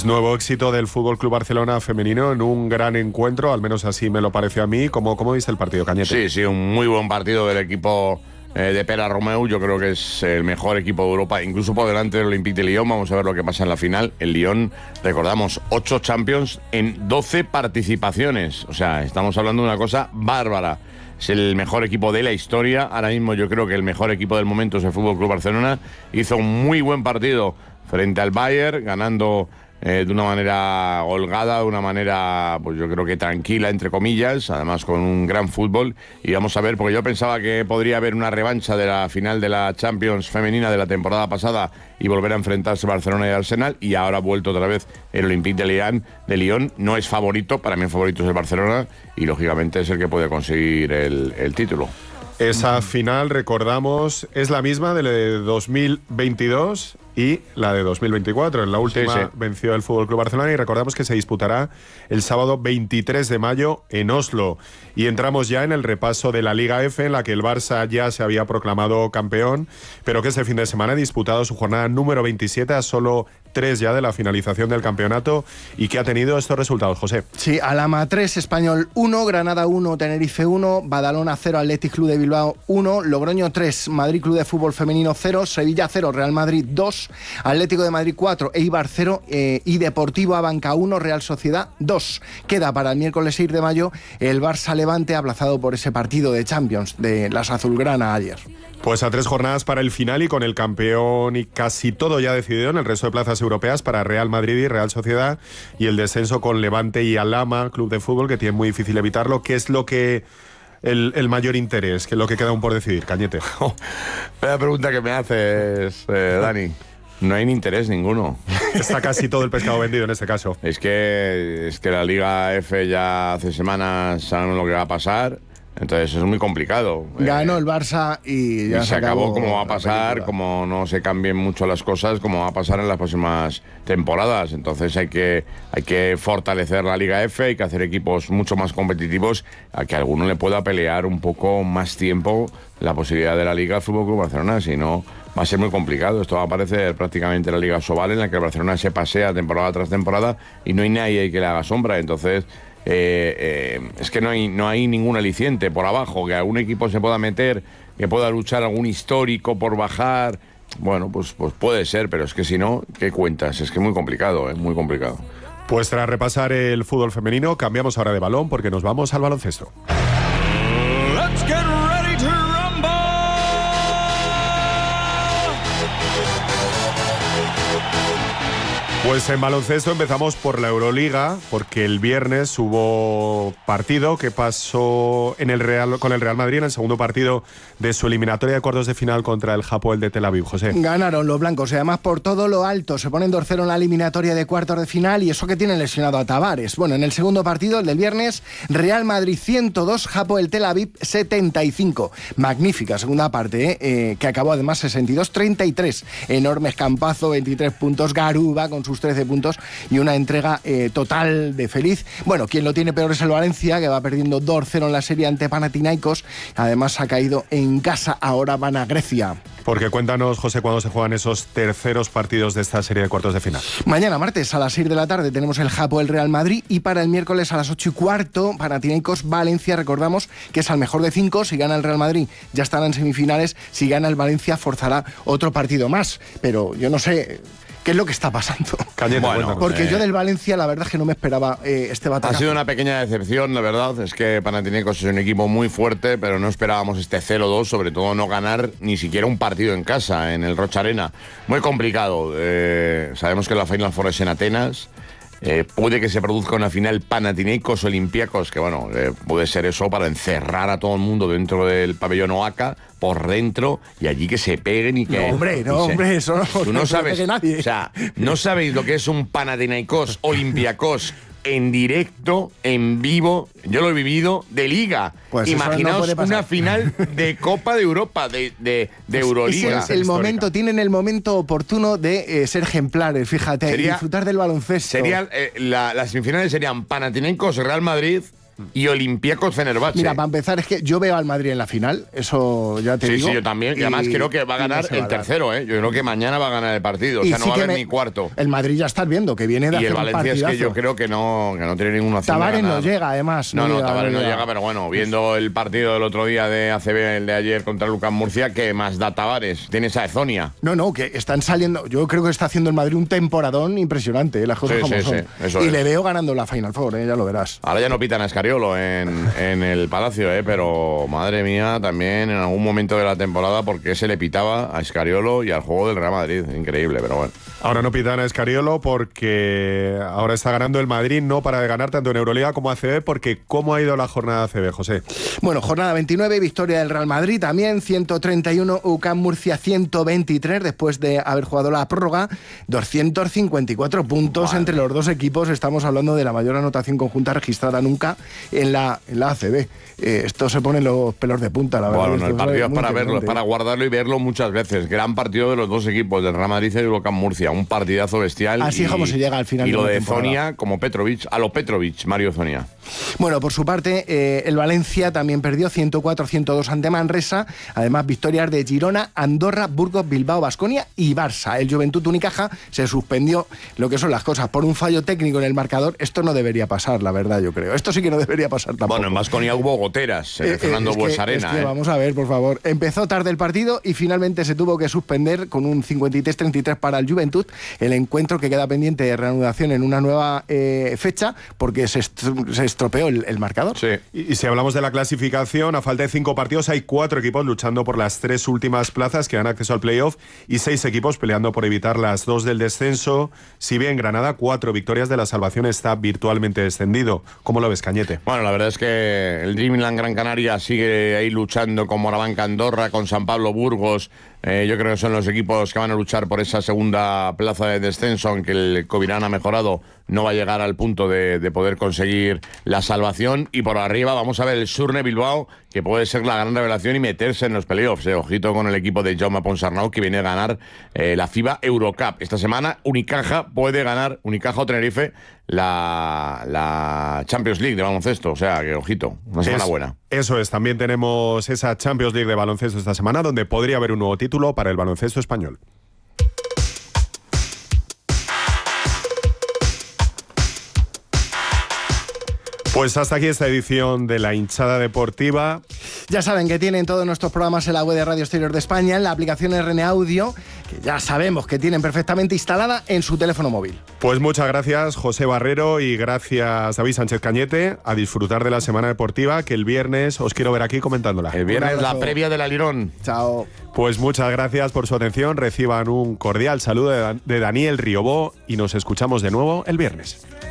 nuevo éxito del Fútbol Club Barcelona femenino en un gran encuentro, al menos así me lo pareció a mí. ¿Cómo viste el partido, Cañete? Sí, un muy buen partido del equipo de Pere Romeu. Yo creo que es el mejor equipo de Europa, incluso por delante del Olympique de Lyon. Vamos a ver lo que pasa en la final. El Lyon, recordamos, 8 Champions en 12 participaciones. O sea, estamos hablando de una cosa bárbara. Es el mejor equipo de la historia. Ahora mismo yo creo que el mejor equipo del momento es el Fútbol Club Barcelona. Hizo un muy buen partido frente al Bayern, ganando de una manera holgada, de una manera, pues yo creo que tranquila, entre comillas, además con un gran fútbol. Y vamos a ver, porque yo pensaba que podría haber una revancha de la final de la Champions femenina de la temporada pasada y volver a enfrentarse Barcelona y Arsenal, y ahora ha vuelto otra vez el Olympique de Lyon. No es favorito, para mí el favorito es el Barcelona, y lógicamente es el que puede conseguir el título. Esa final, recordamos, es la misma de la de 2022 y la de 2024. En la última venció el Fútbol Club Barcelona, y recordamos que se disputará el sábado 23 de mayo en Oslo. Y entramos ya en el repaso de la Liga F, en la que el Barça ya se había proclamado campeón, pero que este fin de semana ha disputado su jornada número 27 a solo 3 ya de la finalización del campeonato, y que ha tenido estos resultados, José. Sí, Alhama 3, Español 1, Granada 1, Tenerife 1, Badalona 0, Athletic Club de Bilbao 1, Logroño 3, Madrid Club de Fútbol Femenino 0, Sevilla 0, Real Madrid 2, Atlético de Madrid 4, Eibar 0 y Deportivo Abanca 1, Real Sociedad 2. Queda para el miércoles 6 de mayo el Barça-Levante, aplazado por ese partido de Champions de las azulgrana ayer. Pues a 3 jornadas para el final, y con el campeón y casi todo ya decidido en el resto de plazas europeas para Real Madrid y Real Sociedad, y el descenso con Levante y Alhama Club de Fútbol, que tiene muy difícil evitarlo. ¿Qué es lo que el mayor interés? ¿Qué es lo que queda aún por decidir, Cañete? La pregunta que me haces, Dani. No hay ni interés ninguno. Está casi todo el pescado vendido en este caso. Es que la Liga F ya hace semanas saben lo que va a pasar. Entonces es muy complicado. Ganó el Barça y ya se acabó. Como va a pasar, como no se cambien mucho las cosas, como va a pasar en las próximas temporadas. Entonces hay que fortalecer la Liga F, hay que hacer equipos mucho más competitivos, a que alguno le pueda pelear un poco más tiempo la posibilidad de la Liga Fútbol Club Barcelona. Si no, va a ser muy complicado. Esto va a parecer prácticamente la Liga Sobal, en la que el Barcelona se pasea temporada tras temporada y no hay nadie que le haga sombra. Entonces es que no hay ningún aliciente por abajo, que algún equipo se pueda meter, que pueda luchar algún histórico por bajar. Bueno, pues puede ser, pero es que si no, ¿qué cuentas? Es que es muy complicado, muy complicado. Pues tras repasar el fútbol femenino, cambiamos ahora de balón, porque nos vamos al baloncesto. Let's get ready to rumble. Pues en baloncesto empezamos por la Euroliga, porque el viernes hubo partido que pasó con el Real Madrid en el segundo partido de su eliminatoria de cuartos de final contra el Hapoel de Tel Aviv. José. Ganaron los blancos, y además por todo lo alto. Se ponen 2-0 en la eliminatoria de cuartos de final, y eso que tienen lesionado a Tavares. Bueno, en el segundo partido, el del viernes, Real Madrid 102, Hapoel Tel Aviv 75. Magnífica segunda parte, que acabó además 62-33. Enorme escampazo, 23 puntos. Garuba con sus 13 puntos y una entrega total de feliz. Bueno, quien lo tiene peor es el Valencia, que va perdiendo 2-0 en la serie ante Panathinaikos. Además ha caído en casa, ahora van a Grecia. Porque cuéntanos, José, cuándo se juegan esos terceros partidos de esta serie de cuartos de final. Mañana martes a las 6 de la tarde tenemos el Hapoel Real Madrid, y para el miércoles a las 8:15 Panathinaikos Valencia. Recordamos que es al mejor de 5. Si gana el Real Madrid ya estará en semifinales. Si gana el Valencia forzará otro partido más. Pero yo no sé qué es lo que está pasando. Cañete, bueno, porque yo del Valencia la verdad es que no me esperaba este batacazo. Ha sido una pequeña decepción, la verdad. Es que Panathinaikos es un equipo muy fuerte, pero no esperábamos este 0-2, sobre todo no ganar ni siquiera un partido en casa, en el Rocha Arena. Muy complicado. Sabemos que la Final Four es en Atenas. Puede que se produzca una final Panathinaikos Olympiacos, que bueno, puede ser eso para encerrar a todo el mundo dentro del pabellón Oaca, por dentro, y allí que se peguen y que... No, hombre, eso no. Tú no sabes, nadie. O sea, no sabéis lo que es un Panathinaikos Olympiacos en directo, en vivo. Yo lo he vivido de liga. Pues imaginaos una final de Copa de Europa, de Euroliga. Es el momento, tienen el momento oportuno de ser ejemplares, fíjate, y disfrutar del baloncesto. Las semifinales serían Panathinaikos Real Madrid, y Olympiacos Fenerbahce. Mira, para empezar, es que yo veo al Madrid en la final, eso ya te digo. Sí, yo también. Y además creo que va a ganar el tercero, ¿eh? Yo creo que mañana va a ganar el partido. O sea, no va a haber ni cuarto. El Madrid ya estás viendo, que viene de hacer un partidazo. Y el Valencia es que yo creo que no tiene ninguna opción. Tavares no llega, además. No, Tavares no llega, pero bueno, viendo el partido del otro día de ACB, el de ayer contra Lucas Murcia, ¿qué más da Tavares? Tienes a Ezonia. No, que están saliendo. Yo creo que está haciendo el Madrid un temporadón impresionante, las cosas como son. Eso y es. le veo ganando la Final Four, ya lo verás. Ahora ya no pitan a Escariolo en el Palacio, pero madre mía, también en algún momento de la temporada, porque se le pitaba a Escariolo y al juego del Real Madrid. Increíble, pero bueno. Ahora no pitan a Escariolo porque ahora está ganando el Madrid, no para de ganar tanto en Euroliga como ACB, porque ¿cómo ha ido la jornada ACB, José? Bueno, jornada 29, victoria del Real Madrid también, 131, UCAM Murcia 123, después de haber jugado la prórroga, 254 puntos entre los dos equipos. Estamos hablando de la mayor anotación conjunta registrada nunca en la ACB. Esto se pone los pelos de punta, la verdad. Bueno, el partido es para verlo, es para guardarlo y verlo muchas veces. Gran partido de los dos equipos, del Real Madrid y del UCAM Murcia. Un partidazo bestial. Así es como se llega al final. Y de lo la de temporada. Zonia, como Petrovic, a lo Petrovic, Mario Zonia. Bueno, por su parte, el Valencia también perdió 104-102 ante Manresa. Además, victorias de Girona, Andorra, Burgos, Bilbao, Baskonia y Barça. El Juventud Unicaja se suspendió, lo que son las cosas, por un fallo técnico en el marcador. Esto no debería pasar, la verdad, yo creo. Esto sí que no debería pasar tampoco. Bueno, en Baskonia hubo goteras, Fernando Buesarena. Vamos a ver, por favor. Empezó tarde el partido y finalmente se tuvo que suspender con un 53-33 para el Juventud. El encuentro que queda pendiente de reanudación en una nueva fecha porque se estropeó el marcador. Sí. Y si hablamos de la clasificación, a falta de 5 partidos hay 4 equipos luchando por las 3 últimas plazas que dan acceso al playoff y 6 equipos peleando por evitar las 2 del descenso. Si bien Granada, 4 victorias de la salvación, está virtualmente descendido. ¿Cómo lo ves, Cañete? Bueno, la verdad es que el Dreamland Gran Canaria sigue ahí luchando con Morabanca Andorra, con San Pablo Burgos. Yo creo que son los equipos que van a luchar por esa segunda plaza de descenso, aunque el Covirán ha mejorado, no va a llegar al punto de poder conseguir la salvación. Y por arriba vamos a ver el Surne Bilbao, que puede ser la gran revelación y meterse en los playoffs. Ojito con el equipo de Jaume Ponsarnau, que viene a ganar la FIBA Eurocup. Esta semana Unicaja puede ganar, Unicaja o Tenerife, la Champions League de baloncesto. O sea, que ojito, una semana buena. Eso es, también tenemos esa Champions League de baloncesto esta semana, donde podría haber un nuevo título para el baloncesto español. Pues hasta aquí esta edición de La Hinchada Deportiva. Ya saben que tienen todos nuestros programas en la web de Radio Exterior de España, en la aplicación RN Audio, que ya sabemos que tienen perfectamente instalada en su teléfono móvil. Pues muchas gracias, José Barrero, y gracias, David Sánchez Cañete. A disfrutar de la semana deportiva, que el viernes os quiero ver aquí comentándola. El viernes la previa del Alirón. Chao. Pues muchas gracias por su atención. Reciban un cordial saludo de Daniel Riobó y nos escuchamos de nuevo el viernes.